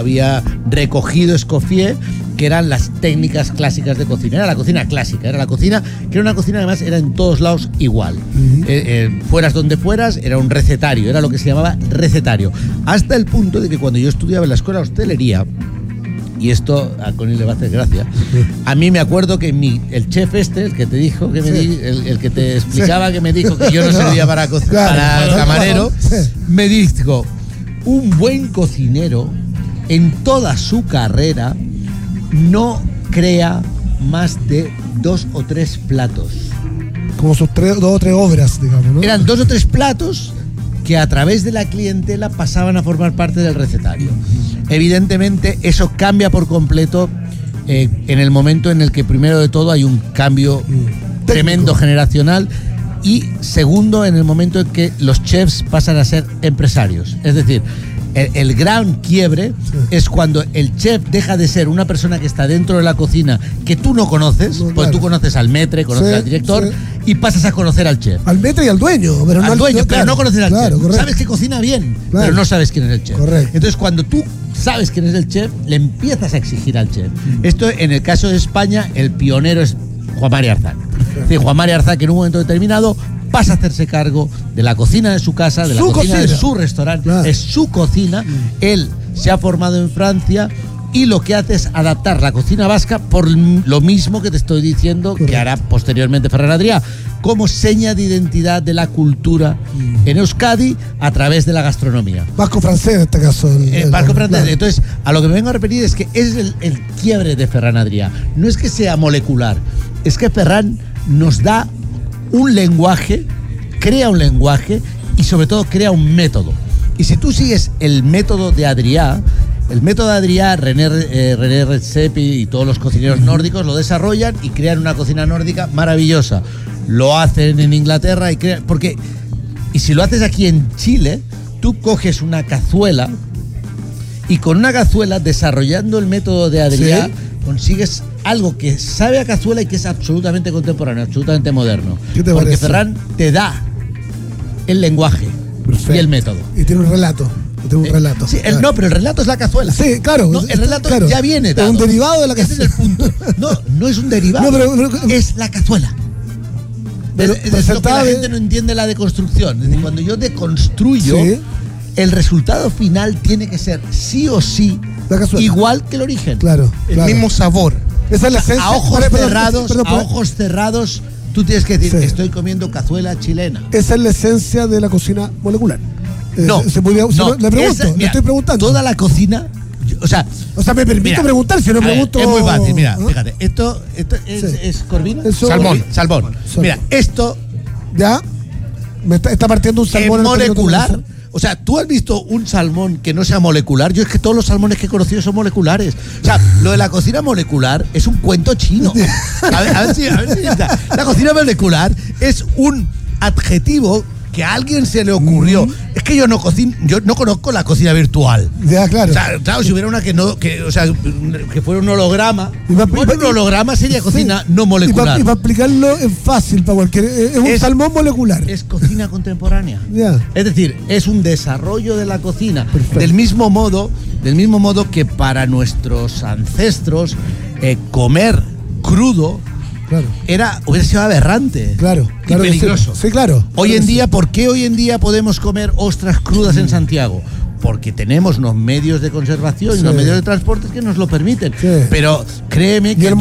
había recogido Escoffier, que eran las técnicas clásicas de cocina. Era la cocina clásica, era la cocina, que era una cocina además, era en todos lados igual. Fueras donde fueras, era un recetario, era lo que se llamaba recetario. Hasta el punto de que cuando yo estudiaba en la escuela de hostelería, y esto a Connie le va a hacer gracia, a mí me acuerdo que el chef el que te dijo, que el que te explicaba, que me dijo que yo no servía para camarero, me dijo, un buen cocinero en toda su carrera no crea más de 2 o 3 platos. Como sus 2 o 3 obras, digamos, ¿no? Eran 2 o 3 platos que a través de la clientela pasaban a formar parte del recetario. Evidentemente, eso cambia por completo en el momento en el que, primero de todo, hay un cambio tremendo generacional, y segundo, en el momento en que los chefs pasan a ser empresarios. Es decir, el gran quiebre es cuando el chef deja de ser una persona que está dentro de la cocina, que tú no conoces, porque tú conoces al maître, conoces al director, y pasas a conocer al chef. Al maître y al dueño. Pero al dueño, pero no conoces al chef. Correcto. Sabes que cocina bien, pero no sabes quién es el chef. Correcto. Entonces, cuando tú sabes quién es el chef, le empiezas a exigir al chef. Esto, en el caso de España, el pionero es Juan Mari Arzac. Es decir, Juan Mari Arzac, en un momento determinado, pasa a hacerse cargo de la cocina de su casa, de la cocina de su restaurante. Es su cocina. Él se ha formado en Francia y lo que hace es adaptar la cocina vasca, por lo mismo que te estoy diciendo que hará posteriormente Ferran Adrià, como seña de identidad de la cultura en Euskadi a través de la gastronomía. Vasco-francés en este caso. Vasco-francés. Claro. Entonces, a lo que me vengo a referir es que es el quiebre de Ferran Adrià. No es que sea molecular, es que Ferran nos da un lenguaje, crea un lenguaje y sobre todo crea un método. Y si tú sigues el método de Adrià, René Redzepi y todos los cocineros nórdicos lo desarrollan y crean una cocina nórdica maravillosa. Lo hacen en Inglaterra y si lo haces aquí en Chile, tú coges una cazuela y con una cazuela, desarrollando el método de Adrià, consigues algo que sabe a cazuela y que es absolutamente contemporáneo, absolutamente moderno. Porque parece? Ferran te da el lenguaje. Perfecto. Y el método. Y tiene un relato. Sí, no, pero el relato es la cazuela. Sí, claro. No, el relato ya viene dado. Es un derivado de la cazuela. Ese es el punto. No es un derivado. Es la cazuela. Es lo que la gente no entiende, la deconstrucción. Es decir, cuando yo deconstruyo, el resultado final tiene que ser sí o sí igual que el origen. Claro. El mismo sabor. Esa es la esencia. A ojos cerrados, tú tienes que decir, estoy comiendo cazuela chilena. Esa es la esencia de la cocina molecular. Le estoy preguntando. Toda la cocina, o sea, me permite preguntar, si no pregunto. Es muy fácil, mira, fíjate, esto es corvina, salmón. Mira, esto ya me está partiendo un salmón molecular. O sea, ¿tú has visto un salmón que no sea molecular? Yo es que todos los salmones que he conocido son moleculares. O sea, lo de la cocina molecular es un cuento chino. A ver si está. La cocina molecular es un adjetivo que a alguien se le ocurrió. Es que yo no conozco la cocina virtual. Ya, claro. O sea, claro, si hubiera una que fuera un holograma. Un holograma sería cocina no molecular. Y para explicarlo es fácil para cualquier. Es un salmón molecular. Es cocina contemporánea. Ya. Es decir, es un desarrollo de la cocina. Perfecto. Del mismo modo que para nuestros ancestros comer crudo hubiera sido aberrante. Claro. Y peligroso. Sí, claro. Hoy en día, ¿por qué hoy en día podemos comer ostras crudas en Santiago? Porque tenemos los medios de conservación y los medios de transporte que nos lo permiten. Sí. Pero créeme que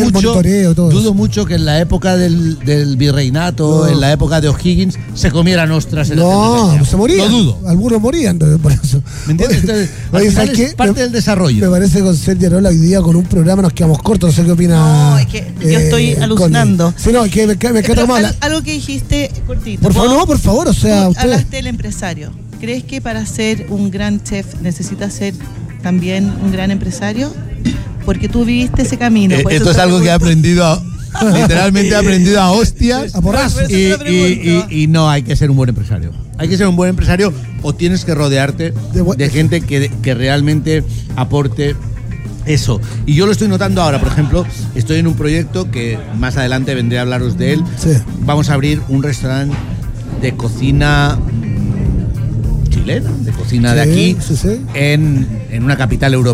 dudo mucho que en la época del virreinato, en la época de O'Higgins, se comieran ostras en el se morían. Lo dudo. Algunos morían por eso. ¿Me entiendes? Entonces, es parte del desarrollo. Me parece que con Sergio Arola hoy día con un programa nos quedamos cortos. No sé qué opina. No, es que yo estoy alucinando. Sí, no, que me quedo mal. Algo que dijiste cortito. Por favor, o sea. Hablaste del empresario. ¿Crees que para ser un gran chef necesitas ser también un gran empresario? Porque tú viviste ese camino. Esto es algo que he aprendido, literalmente he aprendido a hostias. A porrazos. Y no, hay que ser un buen empresario. Hay que ser un buen empresario o tienes que rodearte de gente que realmente aporte eso. Y yo lo estoy notando ahora, por ejemplo, estoy en un proyecto que más adelante vendré a hablaros de él. Sí. Vamos a abrir un restaurante de cocina chilena, de cocina de aquí, en una capital europea.